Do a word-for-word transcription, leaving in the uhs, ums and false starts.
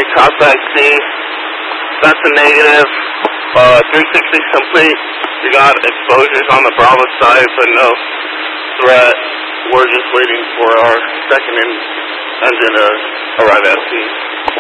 Contact C. That's a negative. Uh, three sixty complete. We got exposures on the Bravo side, but no threat. We're just waiting for our second engine to arrive at sea.